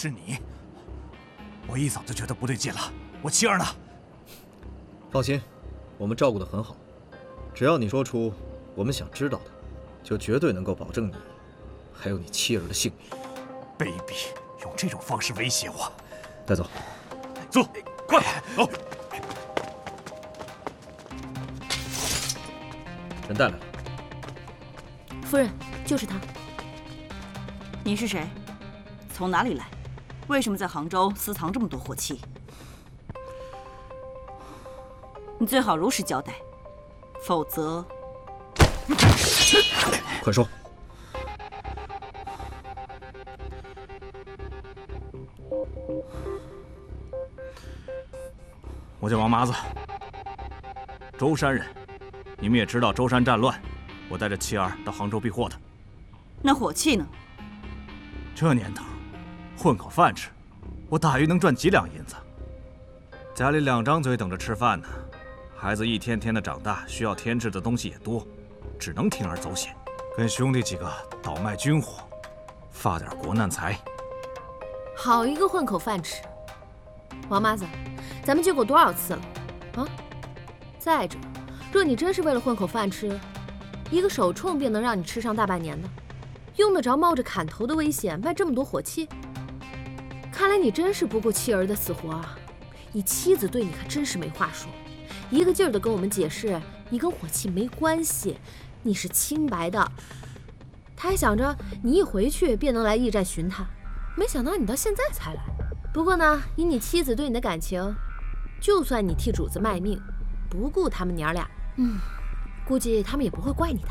是你。我一早就觉得不对劲了。我妻儿呢？ 放心，我们照顾得很好。只要你说出我们想知道的，就绝对能够保证你，还有你妻儿的性命。 卑鄙，用这种方式威胁我！ 带走。 走，快走！ 人带来了。 夫人，就是他。 你是谁？从哪里来？为什么在杭州私藏这么多火器？你最好如实交代，否则…… 快说！ 我叫王麻子，舟山人。你们也知道舟山战乱，我带着妻儿到杭州避祸的。 那火器呢？ 这年头，混口饭吃，我大约能赚几两银子。家里2张嘴等着吃饭呢，孩子一天天的长大，需要添置的东西也多，只能铤而走险，跟兄弟几个倒卖军火，发点国难财。 好一个混口饭吃！王麻子，咱们见过多少次了？啊！再者，若你真是为了混口饭吃，一个手铳便能让你吃上大半年的，用得着冒着砍头的危险卖这么多火器？看来你真是不顾妻儿的死活啊！你妻子对你可真是没话说，一个劲儿的跟我们解释你跟火器没关系，你是清白的。他还想着你一回去便能来驿站寻他，没想到你到现在才来。不过呢，以你妻子对你的感情，就算你替主子卖命，不顾他们娘俩，估计他们也不会怪你的。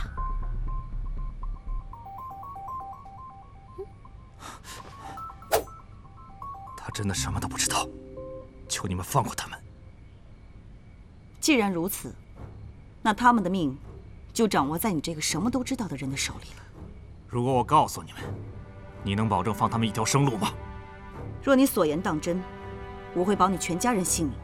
他真的什么都不知道，求你们放过他们。 既然如此，那他们的命就掌握在你这个什么都知道的人的手里了。 如果我告诉你们，你能保证放他们一条生路吗？ 若你所言当真，我会保你全家人性命。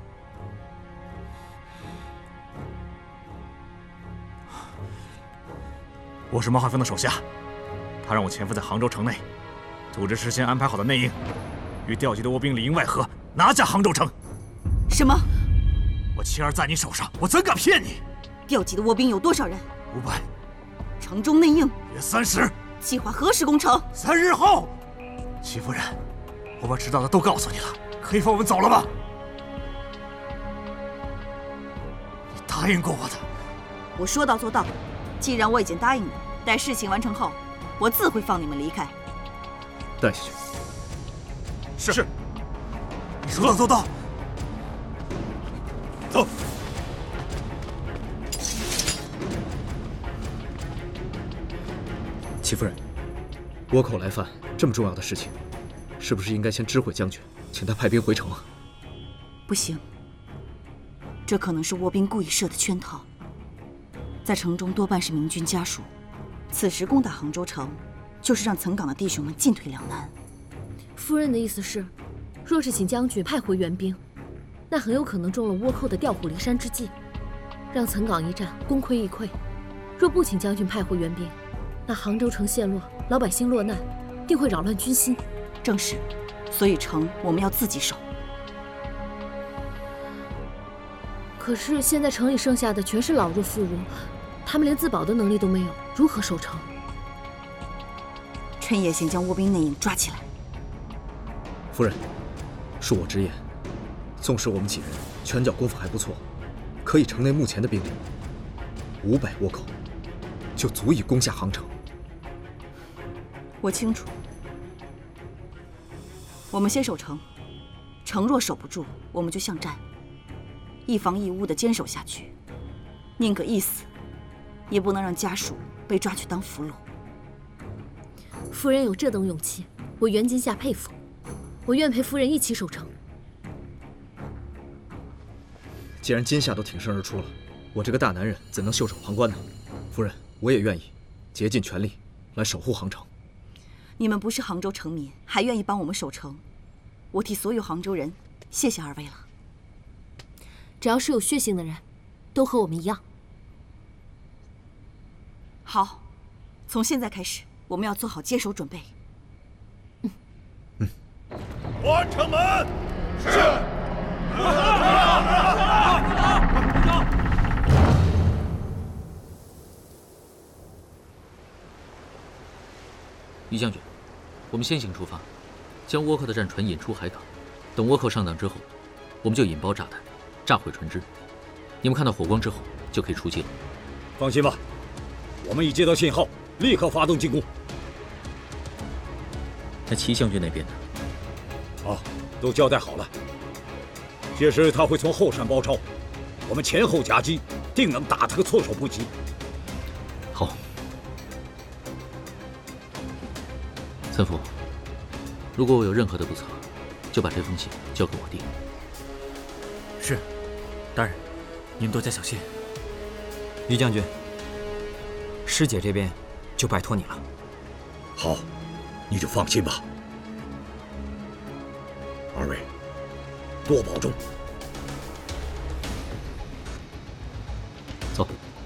我是毛海峰的手下，他让我潜伏在杭州城内，组织事先安排好的内应，与调集的倭兵里应外合，拿下杭州城。 什么？ 我妻儿在你手上，我怎敢骗你？ 调集的倭兵有多少人 ？500。 城中内应约30。 计划何时攻城 ？3日后。戚夫人，我把知道的都告诉你了，可以放我们走了吗？你答应过我的。 我说到做到。既然我已经答应了，待事情完成后，我自会放你们离开。 带下去。 是。你说到做到。走。 戚夫人，倭寇来犯这么重要的事情，是不是应该先知会将军，请他派兵回城啊？ 不行，这可能是倭兵故意设的圈套。在城中多半是明军家属，此时攻打杭州城，就是让岑岗的弟兄们进退两难。 夫人的意思是，若是请将军派回援兵，那很有可能中了倭寇的调虎离山之计，让岑岗一战功亏一篑。若不请将军派回援兵，那杭州城陷落，老百姓落难，定会扰乱军心。 正是，所以城我们要自己守。 可是现在城里剩下的全是老弱妇孺，他们连自保的能力都没有，如何守城？ 趁夜先将倭兵内应抓起来。 夫人，恕我直言，纵使我们几人拳脚功夫还不错，可以城内目前的兵力，500倭寇就足以攻下杭城。 我清楚，我们先守城，城若守不住，我们就巷战，一防一屋的坚守下去，宁可一死，也不能让家属被抓去当俘虏。 夫人有这等勇气，我袁今夏佩服。我愿陪夫人一起守城。 既然今夏都挺身而出了，我这个大男人怎能袖手旁观呢？夫人，我也愿意竭尽全力来守护杭城。 你们不是杭州城民，还愿意帮我们守城，我替所有杭州人谢谢二位了。 只要是有血性的人，都和我们一样。 好，从现在开始，我们要做好坚守准备。 关城门。是。 于将军，我们先行出发，将倭寇的战船引出海港。等倭寇上当之后，我们就引爆炸弹，炸毁船只。你们看到火光之后，就可以出击了。 放心吧，我们已接到信号，立刻发动进攻。 那齐将军那边呢？ 都交代好了。届时他会从后山包抄，我们前后夹击，定能打他个措手不及。 好。岑福，如果我有任何的不测，就把这封信交给我弟。 是，大人，您多加小心。于将军，师姐这边就拜托你了。 好，你就放心吧。二位，多保重。 走。